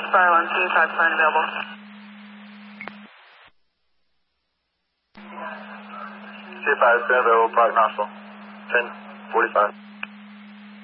Foxfire 1, 2, taxi line available. C5 available, Park Knoxville. 10:45.